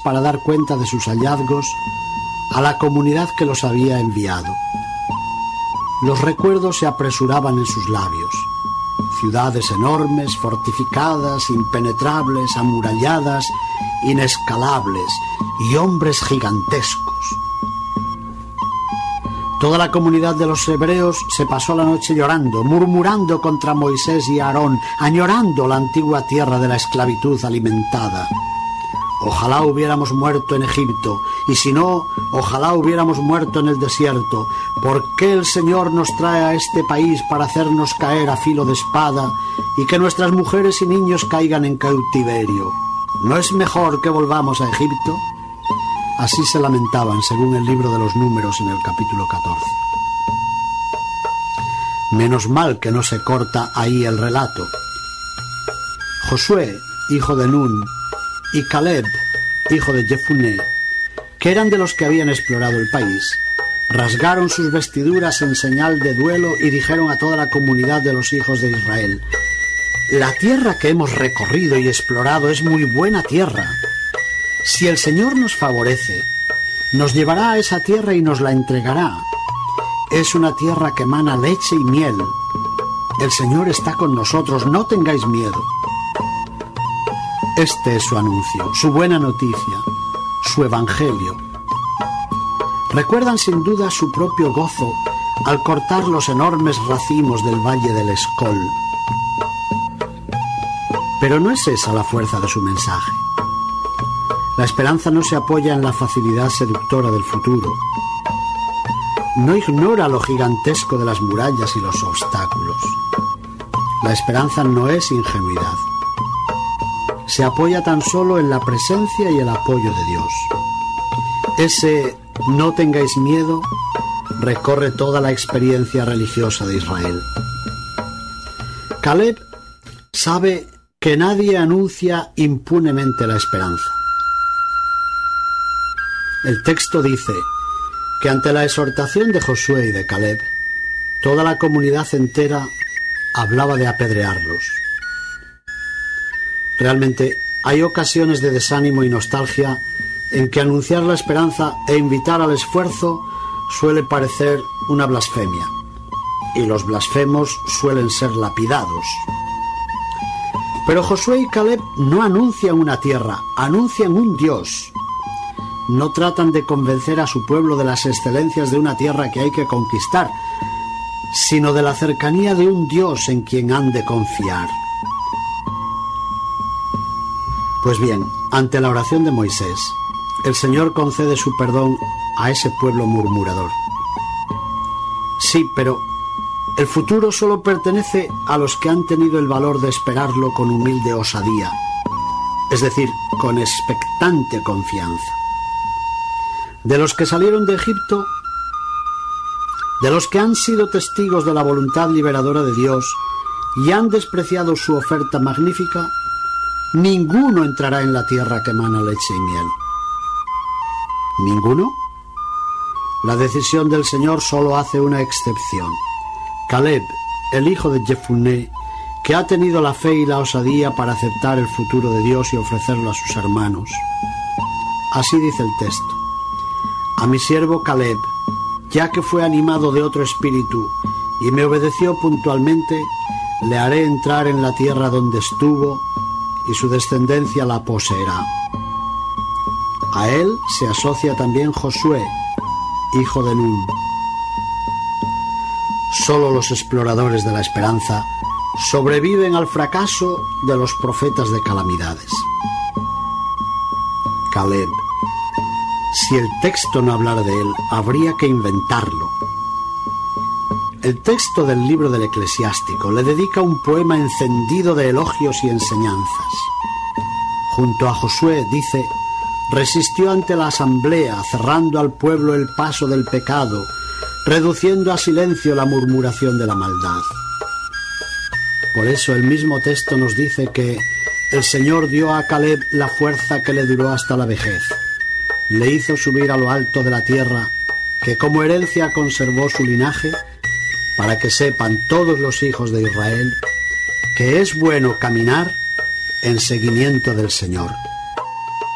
para dar cuenta de sus hallazgos a la comunidad que los había enviado. Los recuerdos se apresuraban en sus labios. Ciudades enormes, fortificadas, impenetrables, amuralladas, inescalables, y hombres gigantescos. Toda la comunidad de los hebreos se pasó la noche llorando, murmurando contra Moisés y Aarón, añorando la antigua tierra de la esclavitud alimentada. Ojalá hubiéramos muerto en Egipto, y si no, ojalá hubiéramos muerto en el desierto. ¿Por qué el Señor nos trae a este país para hacernos caer a filo de espada y que nuestras mujeres y niños caigan en cautiverio? ¿No es mejor que volvamos a Egipto? Así se lamentaban, según el libro de los Números en el capítulo 14. Menos mal que no se corta ahí el relato. Josué, hijo de Nun, y Caleb, hijo de Jefuné, que eran de los que habían explorado el país, rasgaron sus vestiduras en señal de duelo y dijeron a toda la comunidad de los hijos de Israel: la tierra que hemos recorrido y explorado es muy buena tierra. Si el Señor nos favorece, nos llevará a esa tierra y nos la entregará. Es una tierra que emana leche y miel. El Señor está con nosotros, no tengáis miedo. Este es su anuncio, su buena noticia, su evangelio. Recuerdan sin duda su propio gozo al cortar los enormes racimos del valle del Escol. Pero no es esa la fuerza de su mensaje. La esperanza no se apoya en la facilidad seductora del futuro. No ignora lo gigantesco de las murallas y los obstáculos. La esperanza no es ingenuidad. Se apoya tan solo en la presencia y el apoyo de Dios. Ese "no tengáis miedo" recorre toda la experiencia religiosa de Israel. Caleb sabe que nadie anuncia impunemente la esperanza. El texto dice que ante la exhortación de Josué y de Caleb, toda la comunidad entera hablaba de apedrearlos. Realmente hay ocasiones de desánimo y nostalgia en que anunciar la esperanza e invitar al esfuerzo suele parecer una blasfemia, y los blasfemos suelen ser lapidados. Pero Josué y Caleb no anuncian una tierra, anuncian un Dios. No tratan de convencer a su pueblo de las excelencias de una tierra que hay que conquistar, sino de la cercanía de un Dios en quien han de confiar. Pues bien, ante la oración de Moisés, el Señor concede su perdón a ese pueblo murmurador. Sí, pero el futuro solo pertenece a los que han tenido el valor de esperarlo con humilde osadía, es decir, con expectante confianza. De los que salieron de Egipto, de los que han sido testigos de la voluntad liberadora de Dios y han despreciado su oferta magnífica, ninguno entrará en la tierra que emana leche y miel. ¿Ninguno? La decisión del Señor solo hace una excepción. Caleb, el hijo de Jefuné, que ha tenido la fe y la osadía para aceptar el futuro de Dios y ofrecerlo a sus hermanos. Así dice el texto: a mi siervo Caleb, ya que fue animado de otro espíritu y me obedeció puntualmente, le haré entrar en la tierra donde estuvo, y su descendencia la poseerá. A él se asocia también Josué, hijo de Nun. Solo los exploradores de la esperanza sobreviven al fracaso de los profetas de calamidades. Caleb. Si el texto no hablara de él, habría que inventarlo. El texto del libro del Eclesiástico le dedica un poema encendido de elogios y enseñanzas. Junto a Josué, dice, resistió ante la asamblea, cerrando al pueblo el paso del pecado, reduciendo a silencio la murmuración de la maldad. Por eso el mismo texto nos dice que el Señor dio a Caleb la fuerza que le duró hasta la vejez. Le hizo subir a lo alto de la tierra, que como herencia conservó su linaje, para que sepan todos los hijos de Israel que es bueno caminar en seguimiento del Señor.